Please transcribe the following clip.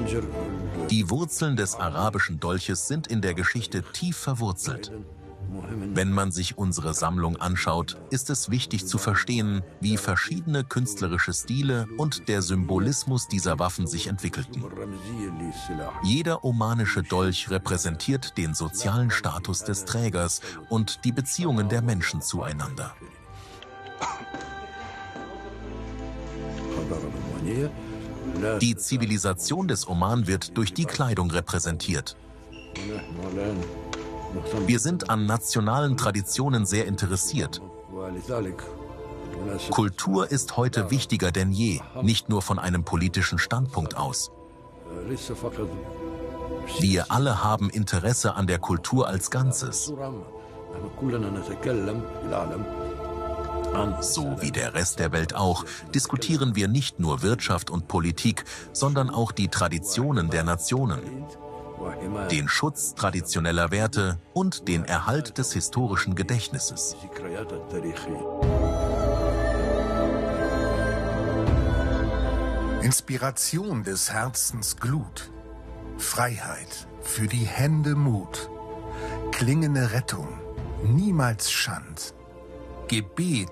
Die Wurzeln des arabischen Dolches sind in der Geschichte tief verwurzelt. Wenn man sich unsere Sammlung anschaut, ist es wichtig zu verstehen, wie verschiedene künstlerische Stile und der Symbolismus dieser Waffen sich entwickelten. Jeder omanische Dolch repräsentiert den sozialen Status des Trägers und die Beziehungen der Menschen zueinander. Die Zivilisation des Oman wird durch die Kleidung repräsentiert. Wir sind an nationalen Traditionen sehr interessiert. Kultur ist heute wichtiger denn je, nicht nur von einem politischen Standpunkt aus. Wir alle haben Interesse an der Kultur als Ganzes. So wie der Rest der Welt auch, diskutieren wir nicht nur Wirtschaft und Politik, sondern auch die Traditionen der Nationen, den Schutz traditioneller Werte und den Erhalt des historischen Gedächtnisses. Inspiration des Herzens Glut, Freiheit, für die Hände Mut, klingende Rettung, niemals Schand, Gebet